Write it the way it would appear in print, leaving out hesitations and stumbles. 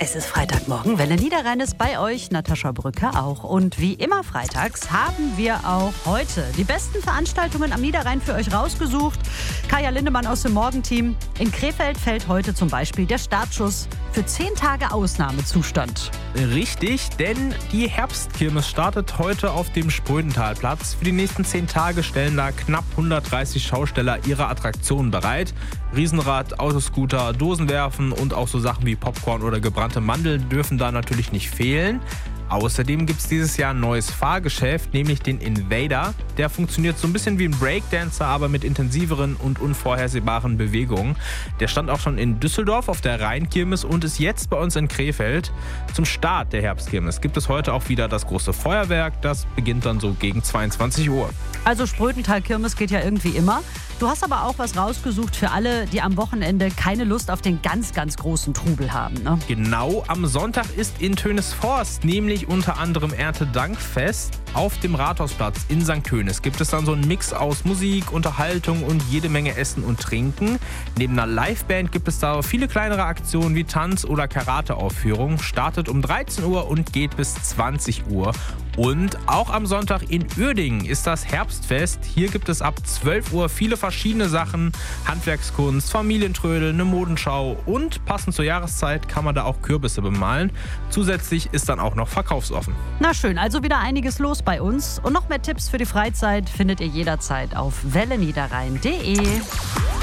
Es ist Freitagmorgen, Welle Niederrhein ist bei euch, Natascha Brücke auch. Und wie immer freitags haben wir auch heute die besten Veranstaltungen am Niederrhein für euch rausgesucht. Kaya Lindemann aus dem Morgenteam. In Krefeld fällt heute zum Beispiel der Startschuss für 10 Tage Ausnahmezustand. Richtig, denn die Herbstkirmes startet heute auf dem Sprödentalplatz. Für die nächsten 10 Tage stellen da knapp 130 Schausteller ihre Attraktionen bereit. Riesenrad, Autoscooter, Dosenwerfen und auch so Sachen wie Popcorn oder gebrannte Mandeln dürfen da natürlich nicht fehlen. Außerdem gibt es dieses Jahr ein neues Fahrgeschäft, nämlich den Invader. Der funktioniert so ein bisschen wie ein Breakdancer, aber mit intensiveren und unvorhersehbaren Bewegungen. Der stand auch schon in Düsseldorf auf der Rheinkirmes und ist jetzt bei uns in Krefeld. Zum Start der Herbstkirmes gibt es heute auch wieder das große Feuerwerk. Das beginnt dann so gegen 22 Uhr. Also Sprödental-Kirmes geht ja irgendwie immer. Du hast aber auch was rausgesucht für alle, die am Wochenende keine Lust auf den ganz, ganz großen Trubel haben, ne? Genau, am Sonntag ist in Tönesforst nämlich unter anderem Erntedankfest. Auf dem Rathausplatz in St. Tönis gibt es dann so einen Mix aus Musik, Unterhaltung und jede Menge Essen und Trinken. Neben einer Liveband gibt es da viele kleinere Aktionen wie Tanz- oder Karateaufführungen. Startet um 13 Uhr und geht bis 20 Uhr. Und auch am Sonntag in Uerdingen ist das Herbstfest. Hier gibt es ab 12 Uhr viele verschiedene Sachen. Handwerkskunst, Familientrödel, eine Modenschau und passend zur Jahreszeit kann man da auch Kürbisse bemalen. Zusätzlich ist dann auch noch verkaufsoffen. Na schön, also wieder einiges los bei uns. Und noch mehr Tipps für die Freizeit findet ihr jederzeit auf welleniederrhein.de.